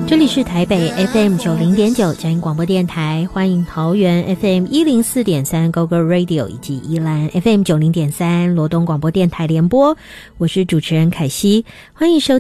这里是台北 FM90.9 佳音广播电台，欢迎桃园 FM104.3 GoGo Radio 以及宜兰 FM90.3 罗东广播电台联播，我是主持人凯西，欢迎收